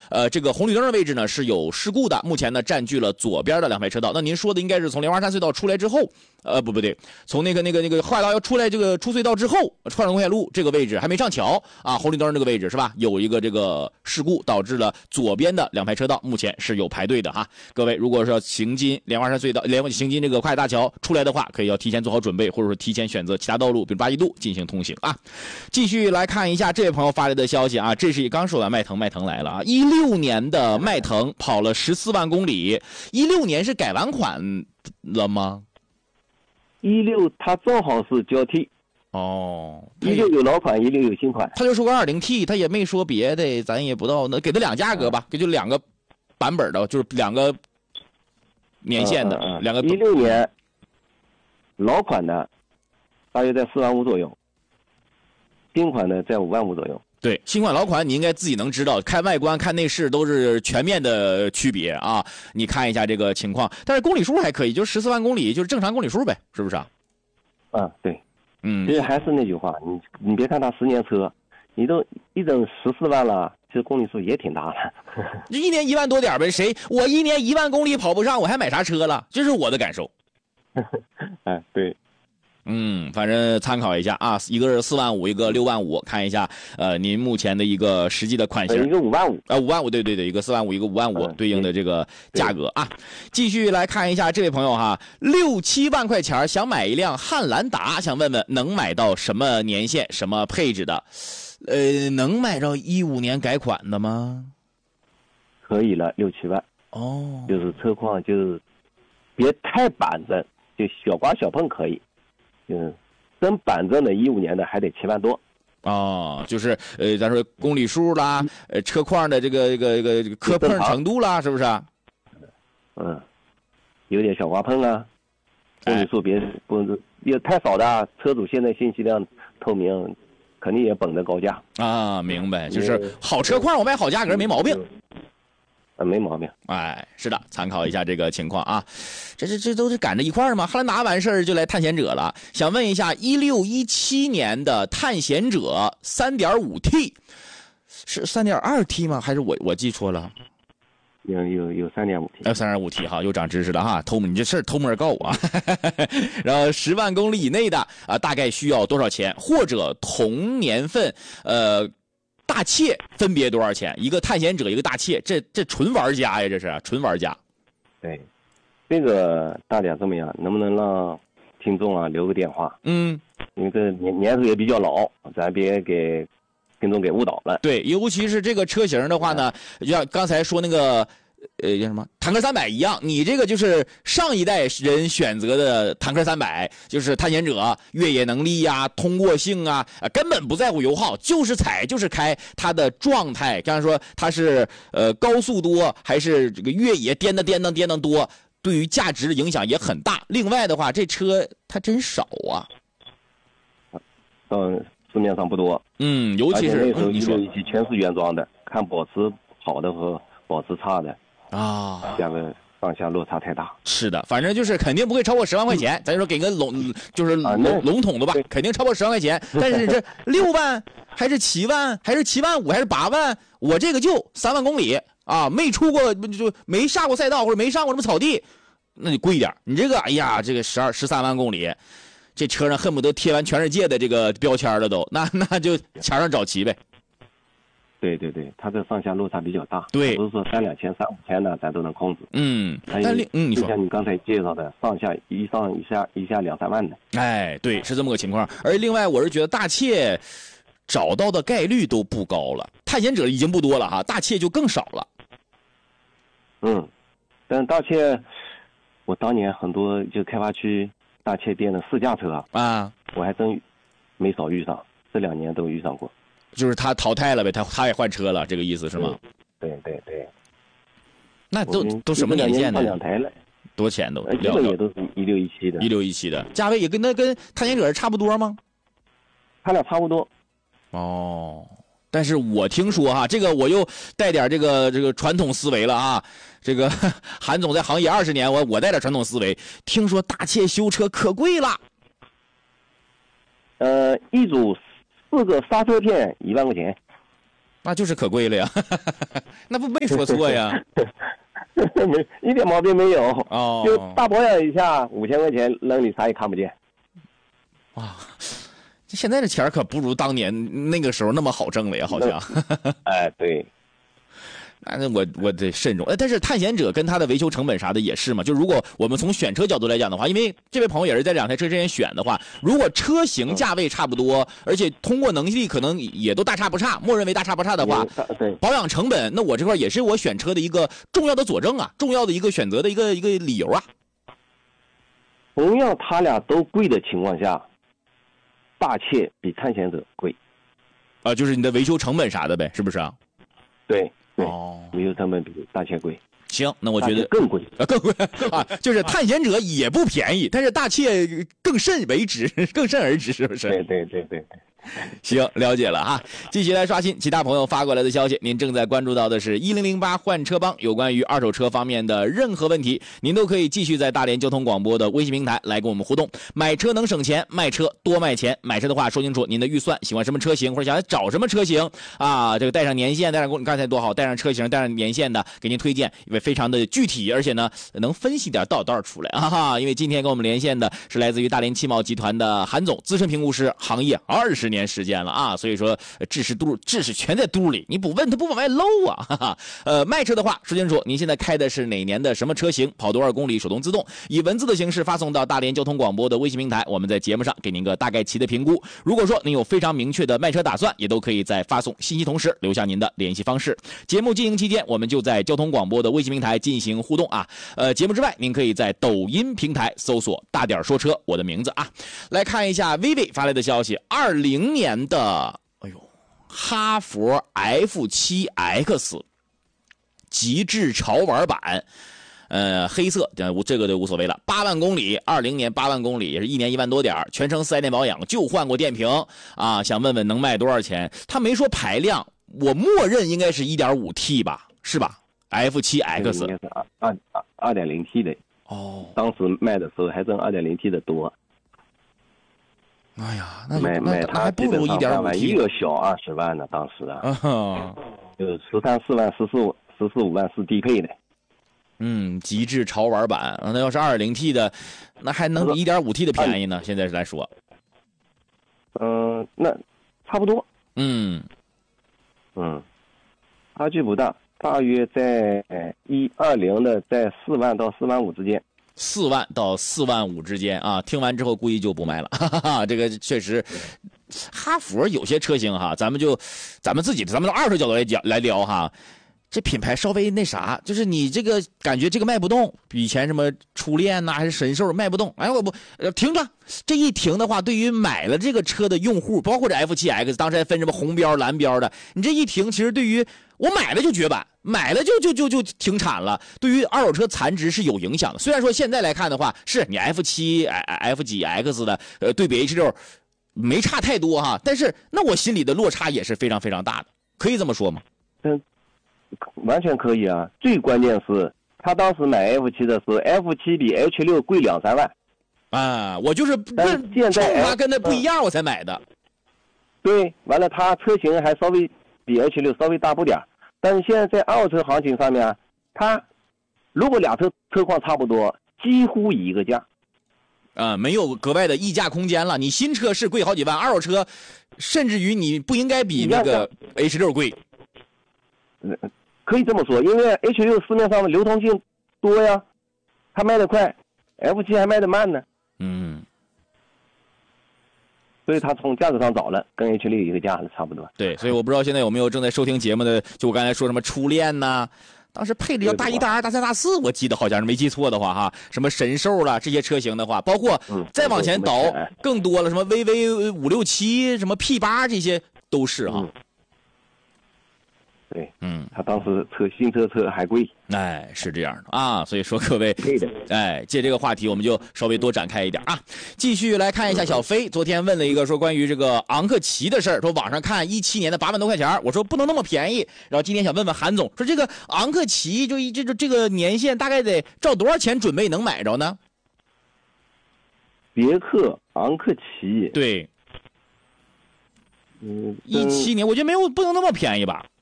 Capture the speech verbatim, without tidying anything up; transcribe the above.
呃，这个红绿灯的位置呢是有事故的，目前呢占据了左边的两排车道。那您说的应该是从莲花山隧道出来之后，呃，不不对，从那个那个那个快道要出来这个出隧道之后，串龙快路这个位置还没上桥啊，红绿灯这个位置是吧？有一个这个事故，导致了左边的两排车道目前是有排队的哈。各位如果说行经莲花山隧道、莲行经这个跨海大桥出来的话，可以要提前做好准备，或者说提前选择其他道路，比如八一路进行通行啊。继续来看一下这位朋友发来的消息啊，这是刚说完迈腾，迈腾来了啊，一六年的迈腾跑了十四万公里，一六年是改完款了吗？ 一六它正好是交替哦， 一六有老款，一六有新款。 他就说个 二点零 T， 他也没说别的，咱也不知道，那给他两价格吧，给就两个版本的，就是两个年限的， 嗯嗯嗯、 两个。 一六年老款的大约在四万五左右，新款的在五万五左右。 对，新款老款你应该自己能知道，看外观看内饰都是全面的区别啊。你看一下这个情况，但是公里数还可以，就十四万公里，就是正常公里数呗，是不是啊？ 啊，对， 嗯， 其实还是那句话，你你别看它十年车，你都一整十四万了，其实公里数也挺大的。 一年一万多点呗，谁我一年一万公里跑不上，我还买啥车了？这是我的感受。 哎，对。 嗯，反正参考一下啊，一个是四万五，一个六万五，看一下呃您目前的一个实际的款型。 一个五万五啊，五万五，对对对，一个四万五，一个五万五， 嗯， 对应的这个价格啊。继续来看一下这位朋友哈，六七万块钱想买一辆汉兰达，想问问能买到什么年限、什么配置的？呃，能买到一五年改款的吗？ 可以了，六七万。 哦， 就是车况就是别太板正，就小刮小碰可以。嗯，真板正的一五年的还得七万多。 哦，就是呃，咱说公里数啦，呃，车况的这个这个这个这个磕碰程度啦，是不是？ 嗯，有点小刮碰啊，公里数别不也太少的，车主现在信息量透明，肯定也绷着高价啊。明白，就是好车况我卖好价格没毛病。 啊，没毛病。 哎，是的，参考一下这个情况啊。这这这都是赶着一块儿吗？汉兰达完事儿就来探险者了。想问一下，一六一七年的探险者 三点五 T 是 三点二 T 吗？还是我我记错了？ 有有有 三点五 T， 呃 三点五 T 哈，又长知识了哈。偷你这事儿偷摸告我啊。然后十万公里以内的啊，大概需要多少钱？或者同年份呃。大切分别多少钱？一个探险者，一个大切，这这纯玩家呀，这是纯玩家。 对，这个大点这么样，能不能让听众啊留个电话？ 嗯， 因为这年年头也比较老，咱别给听众给误导了。 对，尤其是这个车型的话呢，就像刚才说那个。呃，叫什么坦克三百一样，你这个就是上一代人选择的坦克三百，就是探险者越野能力呀、啊、通过性啊，啊，根本不在乎油耗，就是踩就是开，它的状态，刚才说它是呃高速多还是这个越野颠的颠的颠的多，对于价值的影响也很大。另外的话，这车它真少啊， 嗯，市面上不多， 嗯，尤其是那时候一六一七全是原装的，看保持好的和保持差的。 啊， 价格上下落差太大。 是的，反正就是肯定不会超过十万块钱。嗯、咱就说给个笼，就是笼、啊、笼统的吧，肯定超过十万块钱。但是这六万还是七万还是七万五还是八万，我这个就三万公里啊，没出过就没下过赛道或者没上过什么草地，那就贵一点。你这个哎呀，这个十二十三万公里，这车上恨不得贴完全世界的这个标签了都，那那就钱上找齐呗。 对对对，它这上下落差比较大， 对， 不是说三两千、三五千的咱都能控制。 嗯， 但嗯，你说， 就像你刚才介绍的，上下一上一下一下两三万的。 哎，对，是这么个情况。而另外，我是觉得大切找到的概率都不高了，探险者已经不多了哈，大切就更少了。 嗯，但大切，我当年很多就开发区大切店的试驾车啊， 我还真没少遇上，这两年都遇上过。 就是他淘汰了呗，他他也换车了，这个意思是吗？ 对对对。 那都都什么年限呢？ 两台了， 多钱都？ 基本也都是一六一七的。 一六一七的，价位也跟那跟探险者差不多吗？ 他俩差不多。 哦，但是我听说哈，这个我又带点这个这个传统思维了啊。这个韩总在行业二十年，我我带点传统思维，听说大切修车可贵了。 呃，一组。四个刹车片一万块钱， 那就是可贵了呀，那不没说错呀， 没一点毛病没有哦， 就大保养一下五千块钱扔你啥也看不见。 哇，现在的钱可不如当年那个时候那么好挣了呀，好像。 哎，对。 那我我得慎重。但是探险者跟它的维修成本啥的也是嘛，就如果我们从选车角度来讲的话，因为这位朋友也是在两台车之间选的话，如果车型价位差不多，而且通过能力可能也都大差不差，默认为大差不差的话，保养成本那我这块也是我选车的一个重要的佐证啊，重要的一个选择的一个一个理由啊。 同样他俩都贵的情况下，大切比探险者贵。 啊，就是你的维修成本啥的呗，是不是啊？ 对。 哦， 维修成本比大切贵。 行，那我觉得更贵啊，更贵啊，就是探险者也不便宜，但是大切更甚为之，更甚而止，是不是？ 对对对对。 行，了解了哈。继续来刷新其他朋友发过来的消息，您正在关注到的是一零零八换车帮，有关于二手车方面的任何问题，您都可以继续在大连交通广播的微信平台来跟我们互动。买车能省钱，卖车多卖钱。买车的话说清楚您的预算，喜欢什么车型或者想找什么车型啊？这个带上年限，带上公，刚才多好，带上车型，带上年限的，给您推荐，因为非常的具体，而且呢能分析点道道出来啊哈。因为今天跟我们连线的是来自于大连汽贸集团的韩总，资深评估师，行业二十年时间了啊，所以说知识肚知识全在肚里，你不问他不往外漏啊，哈哈。呃，卖车的话说清楚，您现在开的是哪年的什么车型，跑多少公里，手动自动，以文字的形式发送到大连交通广播的微信平台，我们在节目上给您个大概齐的评估。如果说您有非常明确的卖车打算，也都可以在发送信息同时留下您的联系方式。节目进行期间，我们就在交通广播的微信平台进行互动啊。呃，节目之外，您可以在抖音平台搜索大点说车我的名字啊。来看一下 Vivi 发来的消息，二零年的哎呦哈佛 F 七 X 极致潮玩版，呃，黑色，这个就无所谓了。八万公里，二零年八万公里，也是一年一万多点，全程四 S 店保养，就换过电瓶啊。想问问能卖多少钱？他没说排量，我默认应该是 一点五 T 吧，是吧 ？F 七 X 应该是二二二点零 T 的哦， 当时卖的时候还挣二点零 T 的多。 哎呀，那买买那还不如 一点五 T， 一个小二十万呢，当时啊， 啊就十三四万、十四五、十四五万是低配的。 嗯，极致潮玩版，那要是 二点零 T 的，那还能比 一点五 T 的便宜呢？现在来说， 嗯、呃，那差不多。 嗯嗯，差距不大，大约在一二零的在四万到四万五之间。 四万到四万五之间啊！听完之后估计就不卖了，哈哈哈。这个确实，哈佛有些车型哈，咱们就咱们自己，咱们从二手角度来讲来聊哈。这品牌稍微那啥，就是你这个感觉这个卖不动，比以前什么初恋呐、啊、还是神兽卖不动。哎，我不停着，这一停的话，对于买了这个车的用户，包括这 F 七 X， 当时还分什么红标、蓝标的，你这一停，其实对于我买了就绝版，买了就就就就停产了，对于二手车残值是有影响的。虽然说现在来看的话，是你 F 七、F 几 X 的，呃，对比 H 六没差太多哈，但是那我心里的落差也是非常非常大的，可以这么说吗？ 嗯。完全可以啊，最关键是他当时买 F 七的时候 ，F 七比 H 六贵两三万， 啊，我就是但现在它跟它不一样，我才买的。 对，完了，它车型还稍微比 H 六稍微大不点，但是现在在二手车行情上面，它如果俩车车况差不多，几乎一个价， 啊，没有格外的溢价空间了。你新车是贵好几万，二手车甚至于你不应该比那个 H 六贵。 嗯。可以这么说，因为 H 六 市面上的流通性多呀，它卖得快 ，F 七 还卖得慢呢。 嗯， 所以它从价格上找了，跟 H 六 一个价了，差不多。 对，所以我不知道现在有没有正在收听节目的，就我刚才说什么初恋呐，当时配置要大一、大二、大三、大四，我记得好像是没记错的话哈，什么神兽啦这些车型的话，包括再往前倒更多了，什么 V V 五六七、什么 P 八这些都是哈。 嗯对， 嗯， 他当时车新车车还贵， 哎，是这样的啊，所以说各位，哎，借这个话题我们就稍微多展开一点啊。继续来看一下小飞，昨天问了一个说关于这个昂克旗的事儿，说网上看一七年的八万多块钱，我说不能那么便宜，然后今天想问问韩总，说这个昂克旗就这这这个年限大概得照多少钱准备能买着呢？ 别克昂克旗， 对。 嗯， 一七年，我觉得没有不能那么便宜吧？